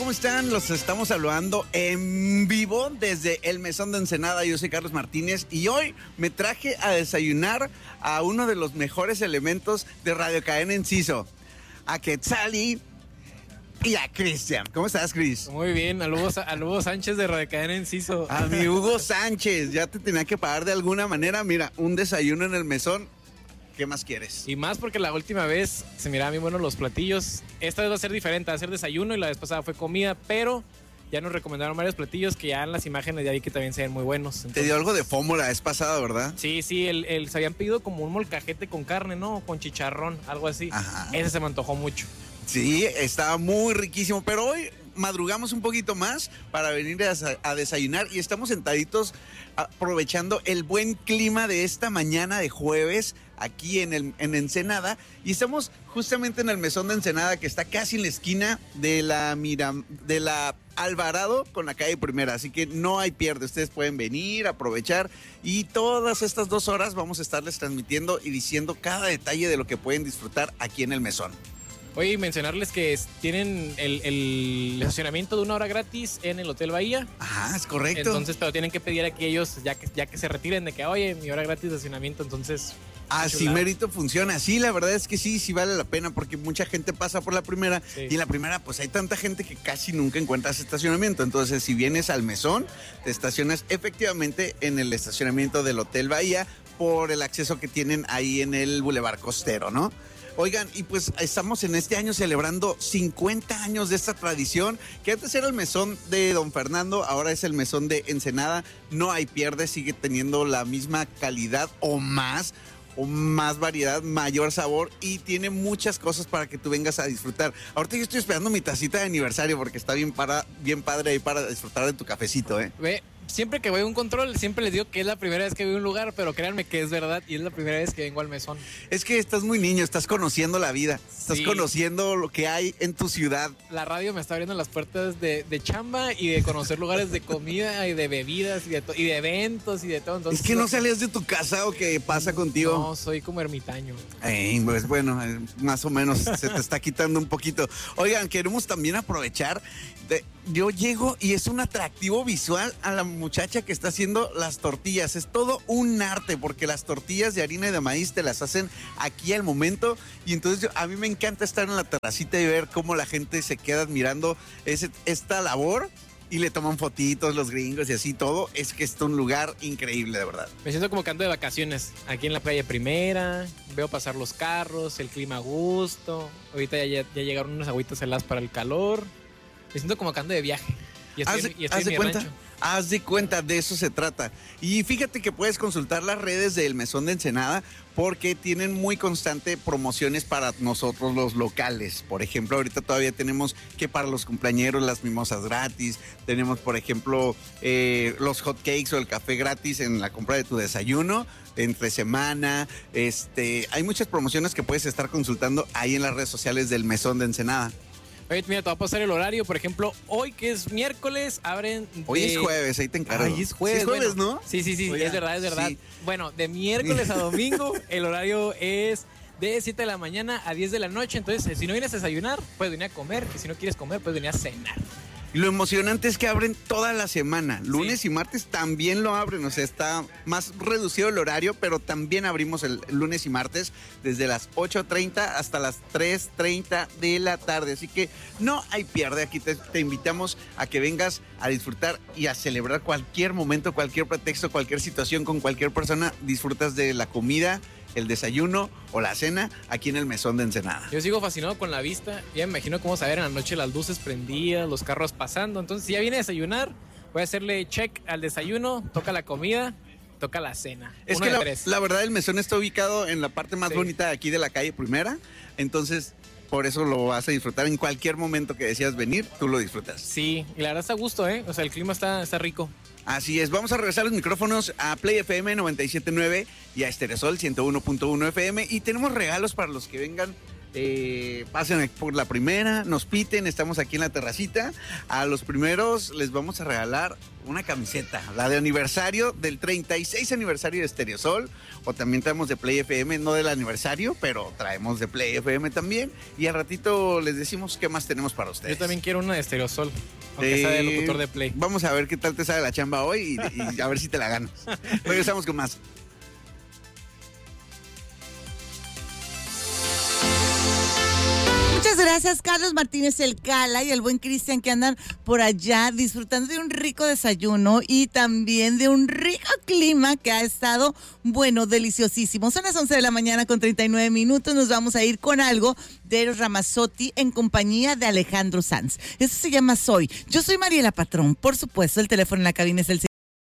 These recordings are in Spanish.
¿cómo están? Los estamos saludando en vivo desde el Mesón de Ensenada. Yo soy Carlos Martínez y hoy me traje a desayunar a uno de los mejores elementos de Radio Cadena Enciso, a Quetzali y a Cristian. ¿Cómo estás, Cris? Muy bien, al Hugo Sánchez de Radio Cadena Enciso. A mi Hugo Sánchez, ya te tenía que pagar de alguna manera. Mira, un desayuno en el mesón. ¿Qué más quieres? Y más porque la última vez se miraban bien buenos los platillos. Esta vez va a ser diferente, va a ser desayuno y la vez pasada fue comida, pero ya nos recomendaron varios platillos que ya en las imágenes ya vi que también se ven muy buenos. Entonces, te dio algo de FOMO la vez pasada, ¿verdad? Sí, se habían pedido como un molcajete con carne, ¿no? Con chicharrón, algo así. Ajá. Ese se me antojó mucho. Sí, estaba muy riquísimo, pero hoy madrugamos un poquito más para venir a desayunar y estamos sentaditos aprovechando el buen clima de esta mañana de jueves aquí en Ensenada, y estamos justamente en el Mesón de Ensenada, que está casi en la esquina de la Alvarado con la calle Primera, así que no hay pierde. Ustedes pueden venir, aprovechar, y todas estas 2 horas vamos a estarles transmitiendo y diciendo cada detalle de lo que pueden disfrutar aquí en el Mesón. Oye, mencionarles que tienen el estacionamiento de 1 hora gratis en el Hotel Bahía. Ajá, es correcto. Entonces, pero tienen que pedir aquí ellos, ya que se retiren, de que, oye, mi hora gratis de estacionamiento, entonces... Así mérito funciona. Sí, la verdad es que sí vale la pena, porque mucha gente pasa por la Primera, sí. Y en la Primera pues hay tanta gente que casi nunca encuentras estacionamiento. Entonces, si vienes al Mesón, te estacionas efectivamente en el estacionamiento del Hotel Bahía por el acceso que tienen ahí en el Boulevard Costero, ¿no? Oigan, y pues estamos en este año celebrando 50 años de esta tradición, que antes era el Mesón de Don Fernando, ahora es el Mesón de Ensenada. No hay pierde, sigue teniendo la misma calidad o más variedad, mayor sabor, y tiene muchas cosas para que tú vengas a disfrutar. Ahorita yo estoy esperando mi tacita de aniversario porque está bien padre ahí para disfrutar de tu cafecito, ¿eh? Ve, siempre que voy a un control, siempre les digo que es la primera vez que voy a un lugar, pero créanme que es verdad y es la primera vez que vengo al Mesón. Es que estás muy niño, estás conociendo la vida, estás conociendo lo que hay en tu ciudad. La radio me está abriendo las puertas de chamba y de conocer lugares de comida y de bebidas y de eventos y de todo. Entonces, ¿es que no salías de tu casa o qué pasa contigo? No, soy como ermitaño. Pues bueno, más o menos se te está quitando un poquito. Oigan, queremos también aprovechar. Yo llego y es un atractivo visual a la muchacha que está haciendo las tortillas. Es todo un arte, porque las tortillas de harina y de maíz te las hacen aquí al momento. Y entonces a mí me encanta estar en la terracita y ver cómo la gente se queda admirando esta labor. Y le toman fotitos los gringos y así todo. Es que es un lugar increíble, de verdad. Me siento como que ando de vacaciones aquí en la playa Primera. Veo pasar los carros, el clima a gusto. Ahorita ya llegaron unas agüitas heladas para el calor. Me siento como que ando de viaje. Y estoy en mi rancho. Haz de cuenta, de eso se trata. Y fíjate que puedes consultar las redes del Mesón de Ensenada, porque tienen muy constante promociones para nosotros los locales. Por ejemplo, ahorita todavía tenemos que para los cumpleañeros las mimosas gratis. Tenemos, por ejemplo, los hot cakes o el café gratis en la compra de tu desayuno entre semana. Hay muchas promociones que puedes estar consultando ahí en las redes sociales del Mesón de Ensenada. Oye, mira, te voy a pasar el horario. Por ejemplo, hoy que es miércoles, abren... Hoy es jueves, ahí te encargo. Ay, es jueves. Sí, es jueves, bueno, ¿no? Sí, Oye, es verdad. Sí. Bueno, de miércoles a domingo, el horario es de 7 de la mañana a 10 de la noche. Entonces, si no vienes a desayunar, puedes venir a comer. Y si no quieres comer, puedes venir a cenar. Y lo emocionante es que abren toda la semana. Lunes y martes también lo abren. O sea, está más reducido el horario, pero también abrimos el lunes y martes desde las 8:30 hasta las 3:30 de la tarde. Así que no hay pierde. Aquí te invitamos a que vengas a disfrutar y a celebrar cualquier momento, cualquier pretexto, cualquier situación con cualquier persona. Disfrutas de la comida, el desayuno o la cena aquí en el Mesón de Ensenada. Yo sigo fascinado con la vista. Ya me imagino cómo se ven en la noche las luces prendidas, los carros pasando. Entonces, si ya viene a desayunar, voy a hacerle check al desayuno, toca la comida, toca la cena. Es que la verdad, el Mesón está ubicado en la parte más bonita de aquí de la calle Primera. Entonces, por eso lo vas a disfrutar en cualquier momento que decidas venir, tú lo disfrutas. Sí, y la verdad está a gusto, ¿eh? O sea, el clima está rico. Así es, vamos a regresar los micrófonos a Play FM 97.9 y a Esteresol 101.1 FM, y tenemos regalos para los que vengan pasen por la primera, nos piten, estamos aquí en la terracita. A los primeros les vamos a regalar una camiseta, la de aniversario del 36 aniversario de Stereosol, o también traemos de Play FM, no del aniversario, pero traemos de Play FM también, y al ratito les decimos qué más tenemos para ustedes. Yo también quiero una de Stereosol, aunque sea de locutor de Play. Vamos a ver qué tal te sale la chamba hoy y a ver si te la ganas. Regresamos con más. Muchas gracias, Carlos Martínez, el Cala, y el buen Cristian, que andan por allá disfrutando de un rico desayuno y también de un rico clima que ha estado, bueno, deliciosísimo. Son las 11 de la mañana con 39 minutos. Nos vamos a ir con algo de Eros Ramazzotti en compañía de Alejandro Sanz. Esto se llama Soy. Yo soy Mariela Patrón. Por supuesto, el teléfono en la cabina es el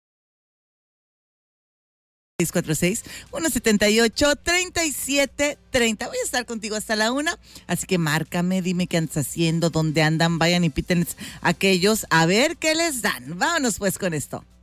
646-178-3730. Voy a estar contigo hasta la 1, así que márcame, dime qué andas haciendo, dónde andan, vayan y piten aquellos a ver qué les dan. Vámonos pues con esto.